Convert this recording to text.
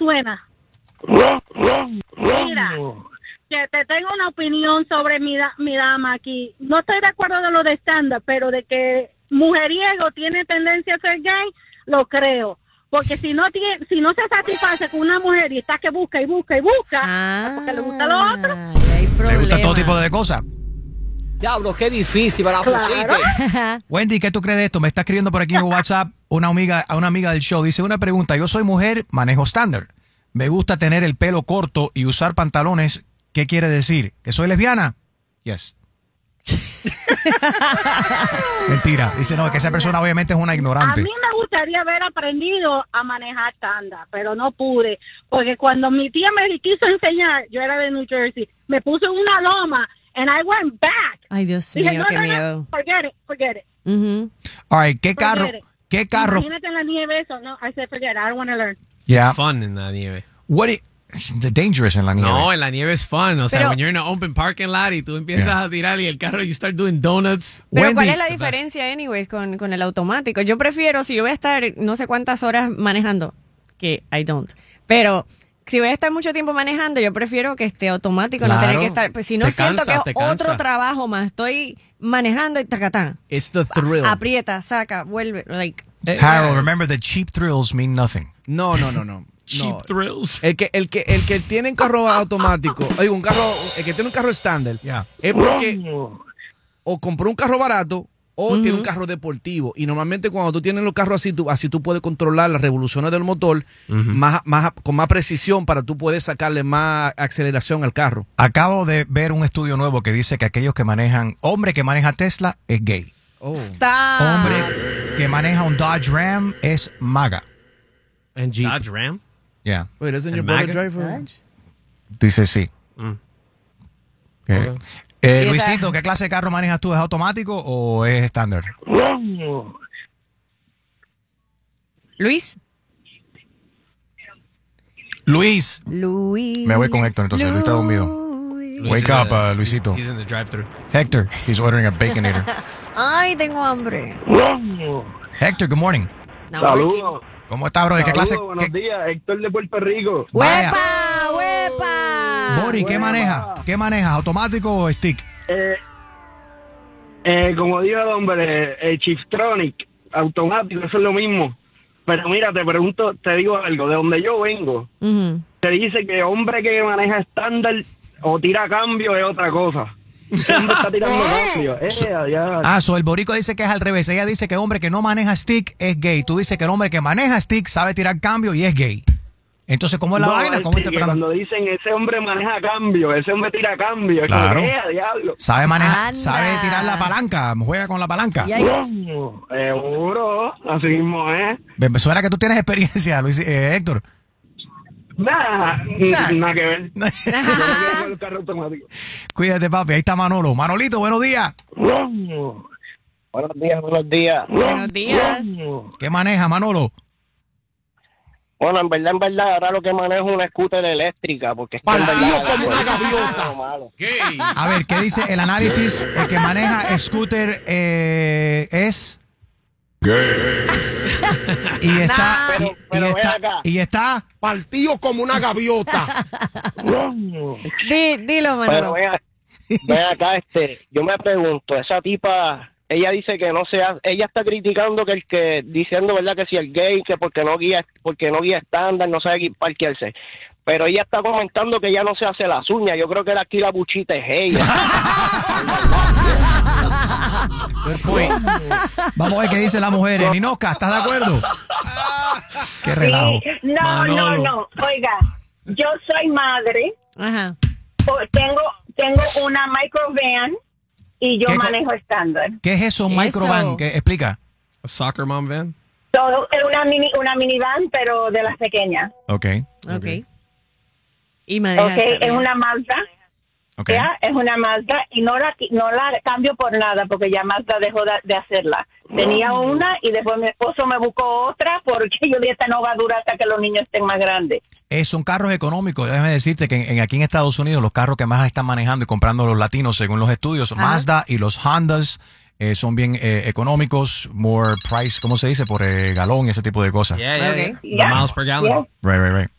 suena? Mira, que te tengo una opinión sobre mi dama aquí. No estoy de acuerdo de lo de stand-up, pero de que mujeriego tiene tendencia a ser gay, lo creo. Porque si no se satisface con una mujer y está que busca y busca y busca, porque le gusta lo otro. Le gusta todo tipo de cosas. Diablo, qué difícil para la pusiste. Wendy, ¿qué tú crees de esto? Me está escribiendo por aquí en WhatsApp una amiga del show. Dice, una pregunta, yo soy mujer, manejo estándar. Me gusta tener el pelo corto y usar pantalones. ¿Qué quiere decir? ¿Que soy lesbiana? Yes. Mentira. Dice, no, que esa persona obviamente es una ignorante. A mí me gustaría haber aprendido a manejar estándar, pero no pude. Porque cuando mi tía me quiso enseñar, yo era de New Jersey, me puso en una loma and I went back. Ay, Dios Dije, mío, qué miedo. Forget it. All right, ¿qué carro? Imagínate en la nieve eso. No, I said forget it. I don't want to learn. Yeah. It's fun en la nieve. It's dangerous en la nieve. No, en la nieve es fun. O sea, Pero- when you're in an open parking lot y tú empiezas a tirar y el carro, you start doing donuts. Pero Wendy, ¿cuál es la diferencia, anyways, con el automático? Yo prefiero, si yo voy a estar no sé cuántas horas manejando, que I don't, pero si voy a estar mucho tiempo manejando, yo prefiero que esté automático, no Claro. tener que estar, pues si no Te siento cansa, que te es cansa. otro trabajo más, estoy manejando y tacatán. It's the thrill. Aprieta, saca, vuelve, like. Harold, remember the cheap thrills mean nothing. No. Cheap thrills. El que tiene un carro automático, el que tiene un carro estándar, Yeah. es porque o compró un carro barato o tiene un carro deportivo. Y normalmente cuando tú tienes los carros así tú puedes controlar las revoluciones del motor con más precisión para tú poder sacarle más aceleración al carro. Acabo de ver un estudio nuevo que dice que aquellos que manejan, hombre que maneja Tesla es gay. Oh. Stop. Hombre que maneja un Dodge Ram es MAGA. And Jeep. Dodge Ram? Yeah. Wait, doesn't your And brother MAGA? drive Dice sí. Y Luisito, ¿qué clase de carro manejas tú? ¿Es automático o es estándar? Luis. Luis. Me voy con Héctor entonces. Luis está dormido. Wake up, Luisito. He's in the drive-thru. Hector, he's ordering a Baconator. Ay, tengo hambre. Hector, good morning. Now Saludos. ¿Cómo está, bro? ¿Qué clase? Buenos días, Héctor de Puerto Rico. Vaya. ¡Huepa! ¡Huepa! Bori, ¿qué maneja? ¿Qué manejas? ¿Automático o stick? Como dijo el hombre, el Chiftronic, automático, eso es lo mismo. Pero mira, te digo algo, de donde yo vengo, te dice que hombre que maneja estándar o tira cambio es otra cosa. Hombre está tirando cambio. So el borico dice que es al revés. Ella dice que hombre que no maneja stick es gay. Tú dices que el hombre que maneja stick sabe tirar cambio y es gay. Entonces, ¿cómo es la vaina? ¿Cómo sí, que cuando dicen ese hombre maneja cambio, ese hombre tira cambio, Claro. es como, diablo. Sabe manejar, Anda. sabe tirar la palanca, juega con la palanca. Seguro, así mismo es. Me suena que tú tienes experiencia, Luis, Héctor. Nada que ver. Yo no quiero el carro automático. Cuídate, papi. Ahí está Manolo. Manolito, buenos días. Buenos días. Buenos días. ¿Qué maneja, Manolo? Bueno, en verdad, ahora lo que manejo es una scooter eléctrica, porque es que en verdad... como una gaviota. Gay. A ver, ¿qué dice el análisis? El que maneja scooter es... Y está... Pero y ven está... acá. Y está... Partido como una gaviota. Dilo, Manolo. Pero ven acá, yo me pregunto, esa tipa, ella dice que no se hace, ella está criticando diciendo, ¿verdad? Que si el gay, que porque no guía estándar, no sabe parquearse. Pero ella está comentando que ella no se hace las uñas. Yo creo que aquí la buchita es ella. Vamos a ver qué dice la mujer. Ninoca, ¿estás de acuerdo? Qué relajo. Sí. No. Oiga, yo soy madre. Ajá. Tengo una microvan y yo ¿Qué manejo estándar. ¿Qué es eso, microvan? ¿Qué explica? A soccer mom van? Todo es una minivan, pero de las pequeñas. Ok. Y maneja Okay, es una Mazda. Ok. Ya, es una Mazda y no la cambio por nada porque ya Mazda dejó de hacerla. Tenía una y después mi esposo me buscó otra porque yo dije, esta no va a durar hasta que los niños estén más grandes. Son carros económicos. Déjame decirte que aquí en Estados Unidos los carros que más están manejando y comprando los latinos, según los estudios, Mazda y los Hondas son bien económicos, more price, ¿cómo se dice? Por galón y ese tipo de cosas. Yeah. Yeah. The miles per gallon. Yeah. Right.